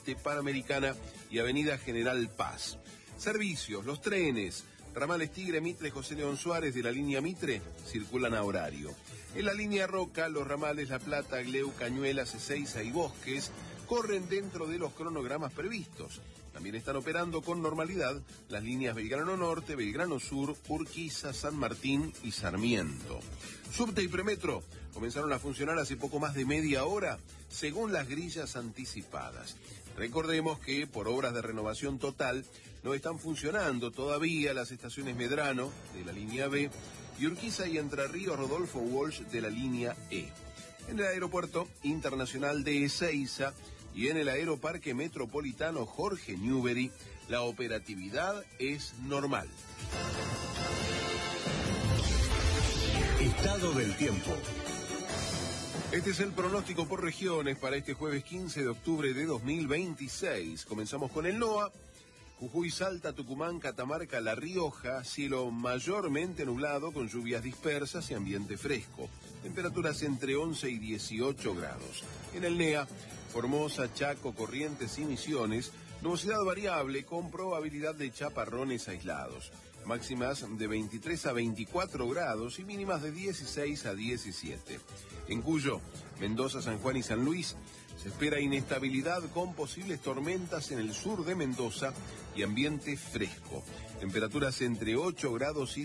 Mitre, Panamericana y Avenida General Paz. Servicios, los trenes, ramales Tigre, Mitre, José León Suárez de la línea Mitre circulan a horario. En la línea Roca, los ramales La Plata, Gleu, Cañuelas, Ezeiza y Bosques corren dentro de los cronogramas previstos. También están operando con normalidad las líneas Belgrano Norte, Belgrano Sur, Urquiza, San Martín y Sarmiento. Subte y Premetro comenzaron a funcionar hace poco más de media hora, según las grillas anticipadas. Recordemos que por obras de renovación total no están funcionando todavía las estaciones Medrano de la línea B y Urquiza y Entre Ríos Rodolfo Walsh de la línea E. En el aeropuerto internacional de Ezeiza y en el Aeroparque Metropolitano Jorge Newbery, la operatividad es normal. Estado del tiempo. Este es el pronóstico por regiones para este jueves 15 de octubre de 2026. Comenzamos con el NOA. Jujuy, Salta, Tucumán, Catamarca, La Rioja, cielo mayormente nublado con lluvias dispersas y ambiente fresco. Temperaturas entre 11 y 18 grados. En el NEA, Formosa, Chaco, Corrientes y Misiones, nubosidad variable con probabilidad de chaparrones aislados. Máximas de 23 a 24 grados y mínimas de 16 a 17. En Cuyo, Mendoza, San Juan y San Luis, se espera inestabilidad con posibles tormentas en el sur de Mendoza y ambiente fresco. Temperaturas entre 8 grados y